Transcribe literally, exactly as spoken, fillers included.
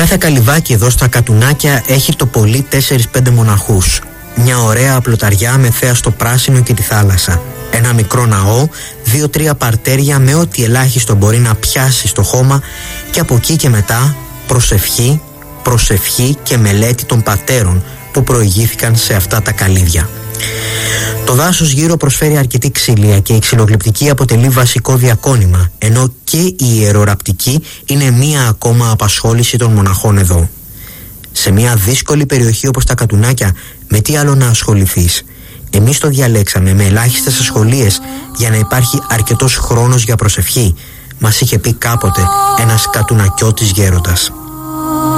Κάθε καλυβάκι εδώ στα Κατουνάκια έχει το πολύ τέσσερις πέντε μοναχούς. Μια ωραία απλωταριά με θέα στο πράσινο και τη θάλασσα. Ένα μικρό ναό, δύο-τρία παρτέρια με ό,τι ελάχιστο μπορεί να πιάσει στο χώμα και από εκεί και μετά προσευχή, προσευχή και μελέτη των πατέρων που προηγήθηκαν σε αυτά τα καλύβια. Το δάσος γύρω προσφέρει αρκετή ξυλία και η ξυλογλυπτική αποτελεί βασικό διακόνημα, ενώ και η ιεροραπτική είναι μία ακόμα απασχόληση των μοναχών εδώ. Σε μια δύσκολη περιοχή όπως τα Κατουνάκια, με τι άλλο να ασχοληθείς? Εμείς το διαλέξαμε με ελάχιστες ασχολίες για να υπάρχει αρκετός χρόνος για προσευχή, μας είχε πει κάποτε ένας κατουνακιώτης γέροντας.